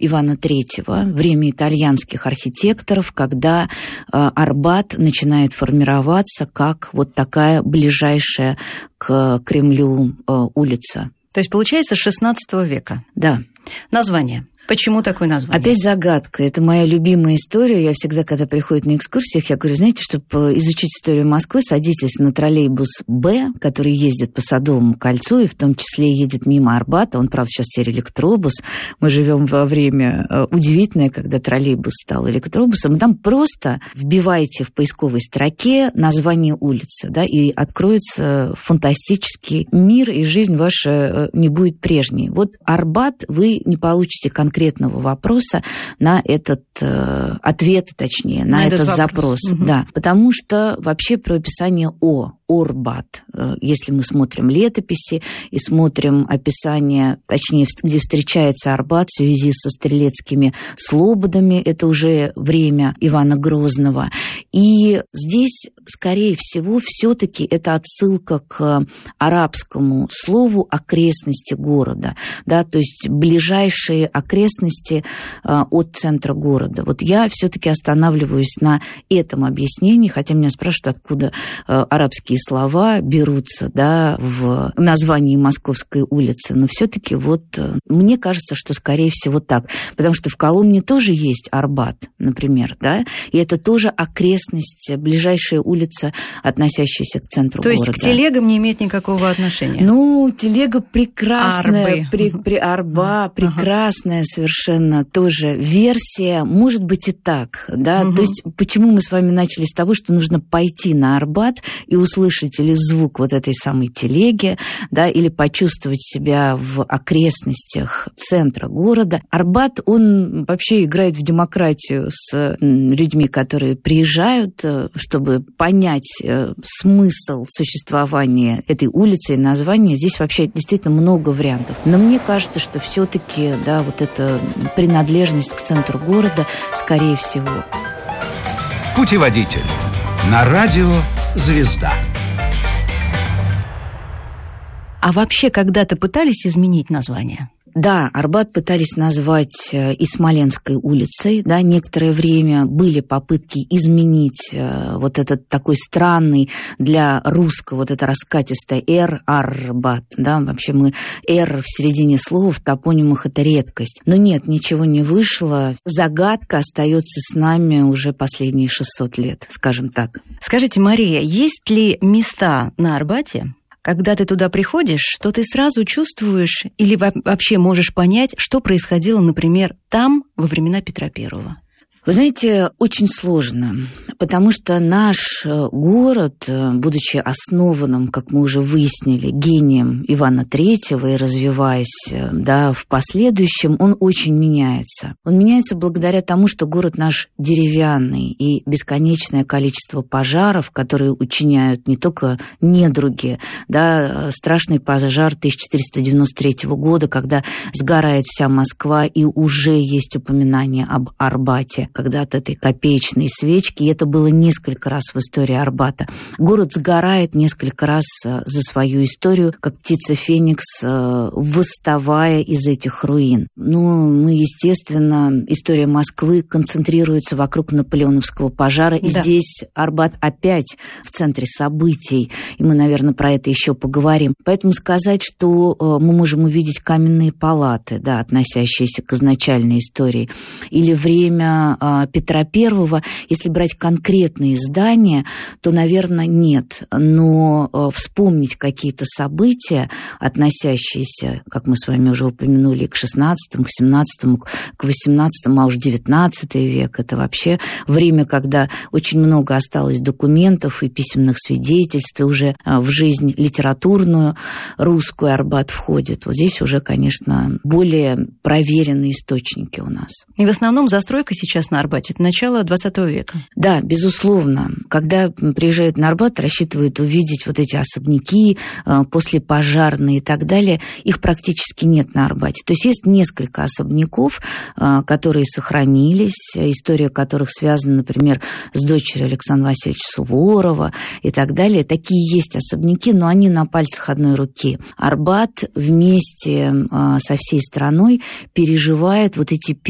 Ивана III, время итальянских архитекторов, когда Арбат начинает формироваться как вот такая ближайшая к Кремлю улица. То есть, получается, 16 века? Да. Название. Почему такое название? Опять загадка. Это моя любимая история. Я всегда, когда приходят на экскурсиях, я говорю, знаете, чтобы изучить историю Москвы, садитесь на троллейбус «Б», который ездит по Садовому кольцу, и в том числе едет мимо Арбата. Он, правда, сейчас теперь электробус. Мы живем во время удивительное, когда троллейбус стал электробусом. И там просто вбиваете в поисковой строке название улицы, да, и откроется фантастический мир, и жизнь ваша не будет прежней. Вот Арбат, вы не получите конкретного вопроса на этот ответ, точнее, на этот запрос. Угу. Да, потому что вообще про описание Орбат, если мы смотрим летописи и смотрим описание, точнее, где встречается Арбат в связи со стрелецкими слободами, это уже время Ивана Грозного. И здесь, скорее всего, все-таки это отсылка к арабскому слову окрестности города, да, то есть ближайшие окрестности от центра города. Вот я все-таки останавливаюсь на этом объяснении, хотя меня спрашивают, откуда арабские слова берутся, да, в названии Московской улицы, но все-таки вот мне кажется, что скорее всего так, потому что в Коломне тоже есть Арбат, например, да, и это тоже окрестность, ближайшая улица, относящаяся к центру города. То есть к телегам не имеет никакого отношения? Ну, телега прекрасная, Арба, прекрасная совершенно тоже версия, может быть и так, да, то есть почему мы с вами начали с того, что нужно пойти на Арбат и услышать или звук вот этой самой телеги, да, или почувствовать себя в окрестностях центра города. Арбат, он вообще играет в демократию с людьми, которые приезжают, чтобы понять смысл существования этой улицы и названия. Здесь вообще действительно много вариантов. Но мне кажется, что все-таки, да, вот эта принадлежность к центру города, скорее всего. Путеводитель на радио «Звезда». А вообще когда-то пытались изменить название? Да, Арбат пытались назвать и Смоленской улицей, да, некоторое время были попытки изменить вот этот такой странный для русского, вот это раскатистое «р», Арбат, да, вообще мы «р» в середине слова, в топонимах это редкость. Но нет, ничего не вышло, загадка остается с нами уже последние 600 лет, скажем так. Скажите, Мария, есть ли места на Арбате, когда ты туда приходишь, то ты сразу чувствуешь или вообще можешь понять, что происходило, например, там во времена Петра Первого? Вы знаете, очень сложно, потому что наш город, будучи основанным, как мы уже выяснили, гением Ивана III и развиваясь, да, в последующем, он очень меняется. Он меняется благодаря тому, что город наш деревянный, и бесконечное количество пожаров, которые учиняют не только недруги, да, страшный пожар 1493 года, когда сгорает вся Москва, и уже есть упоминание об Арбате, когда-то этой копеечной свечки, и это было несколько раз в истории Арбата. Город сгорает несколько раз за свою историю, как птица Феникс, восставая из этих руин. Ну, мы, естественно, история Москвы концентрируется вокруг наполеоновского пожара, и да, здесь Арбат опять в центре событий, и мы, наверное, про это еще поговорим. Поэтому сказать, что мы можем увидеть каменные палаты, да, относящиеся к изначальной истории, или время Петра Первого, если брать конкретные здания, то, наверное, нет. Но вспомнить какие-то события, относящиеся, как мы с вами уже упомянули, к XVI, к XVII, к XVIII, а уж XIX век, это вообще время, когда очень много осталось документов и письменных свидетельств, и уже в жизнь литературную русскую Арбат входит. Вот здесь уже, конечно, более проверенные источники у нас. И в основном застройка сейчас на Арбате – это начало XX века. Да, безусловно. Когда приезжают на Арбат, рассчитывают увидеть вот эти особняки, послепожарные и так далее. Их практически нет на Арбате. То есть есть несколько особняков, которые сохранились, история которых связана, например, с дочерью Александра Васильевича Суворова и так далее. Такие есть особняки, но они на пальцах одной руки. Арбат вместе со всей страной переживает вот эти